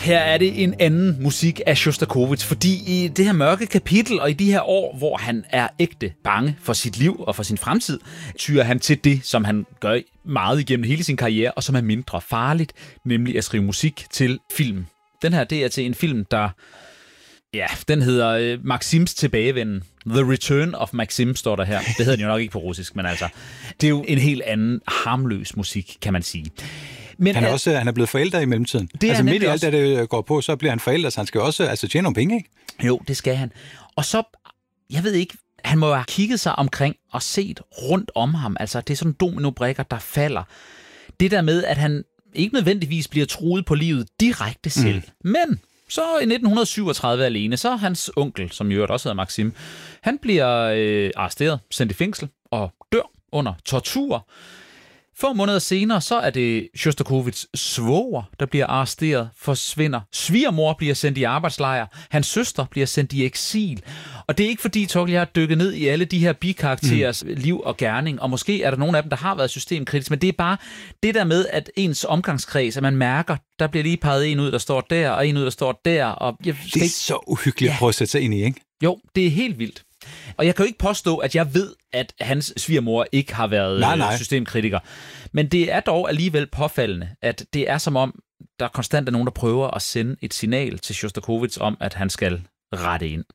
her er det en anden musik af Sjostakovitj, fordi i det her mørke kapitel, og i de her år, hvor han er ægte bange for sit liv og for sin fremtid, tyrer han til det, som han gør meget igennem hele sin karriere, og som er mindre farligt, nemlig at skrive musik til film. Den her, det er til en film, der... Ja, den hedder Maxims tilbagevenden. The Return of Maxim står der her. Det hedder den jo nok ikke på russisk, men altså... Det er jo en helt anden harmløs musik, kan man sige. Men han er blevet forælder i mellemtiden. Det altså midt i alt også. det går på, så bliver han forælder, så han skal også tjene nogle penge, ikke? Jo, det skal han. Og så, jeg ved ikke, han må jo have kigget sig omkring og set rundt om ham. Altså, det er sådan dominobrikker, der falder. Det der med, at han ikke nødvendigvis bliver truet på livet direkte selv. Men så i 1937 alene, så hans onkel, som jo også hedder Maxim, han bliver arresteret, sendt i fængsel og dør under tortur. Få måneder senere, så er det Sjostakovitjs svoger, der bliver arresteret, forsvinder. Svigermor bliver sendt i arbejdslejr. Hans søster bliver sendt i eksil. Og det er ikke fordi, Torkel, jeg har dykket ned i alle de her bikarakterers liv og gerning, og måske er der nogle af dem, der har været systemkritisk, men det er bare det der med, at ens omgangskreds, at man mærker, der bliver lige peget en ud, der står der, og en ud, der står der. Og det er så uhyggeligt at prøve at sætte sig ind i, ikke? Jo, det er helt vildt. Og jeg kan jo ikke påstå, at jeg ved, at hans svigermor ikke har været systemkritiker. Men det er dog alligevel påfaldende, at det er som om, der konstant er nogen, der prøver at sende et signal til Sjostakovitj om, at han skal rette ind.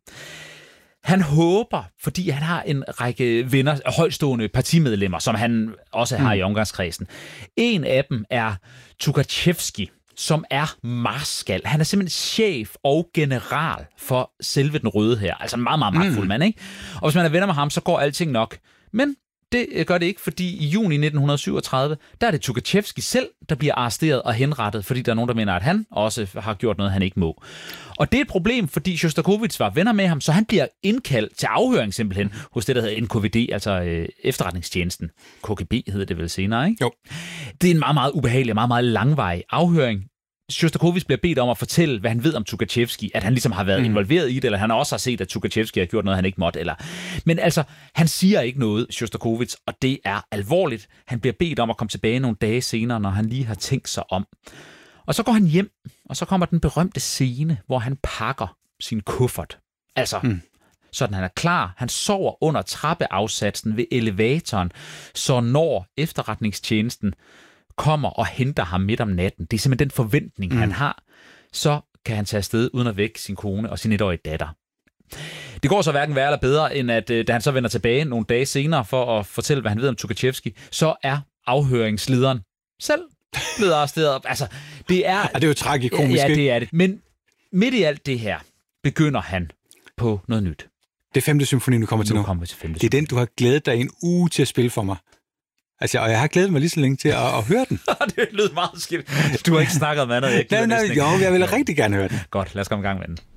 Han håber, fordi han har en række venner, højtstående partimedlemmer, som han også har i omgangskredsen. En af dem er Tukhachevsky, som er marskal. Han er simpelthen chef og general for selve den røde her. Altså en meget, meget magtfuld mand, ikke? Og hvis man er venner med ham, så går alting nok. Men det gør det ikke, fordi i juni 1937, der er det Tukhachevsky selv, der bliver arresteret og henrettet, fordi der er nogen, der mener, at han også har gjort noget, han ikke må. Og det er et problem, fordi Sjostakovitj var venner med ham, så han bliver indkaldt til afhøring simpelthen hos det, der hedder NKVD, altså efterretningstjenesten. KGB hedder det vel senere, ikke? Jo. Det er en meget, meget ubehagelig, meget, meget langvarig afhøring. Sjostakovitj bliver bedt om at fortælle, hvad han ved om Tukhachevsky, at han ligesom har været involveret i det, eller han også har set, at Tukhachevsky har gjort noget, han ikke måtte. Men altså, han siger ikke noget, Sjostakovitj, og det er alvorligt. Han bliver bedt om at komme tilbage nogle dage senere, når han lige har tænkt sig om. Og så går han hjem, og så kommer den berømte scene, hvor han pakker sin kuffert. Altså, sådan han er klar. Han sover under trappeafsatsen ved elevatoren, så når efterretningstjenesten kommer og henter ham midt om natten. Det er simpelthen den forventning, han har. Så kan han tage afsted uden at vække sin kone og sin 1-årige datter. Det går så hverken værre eller bedre, end at da han så vender tilbage nogle dage senere for at fortælle, hvad han ved om Tukhachevsky, så er afhøringslederen selv blevet arresteret. Altså, det er... det er jo tragikomisk. Ja, det er det. Men midt i alt det her begynder han på noget nyt. Det er 5. symfoni, du kommer til nu. Det er den, du har glædet dig en uge til at spille for mig. Altså, og jeg har glædet mig lige så længe til at høre den. Det lød meget skidt. Du har ikke snakket om andet. Jeg vil rigtig gerne høre den. Godt, lad os komme i gang med den.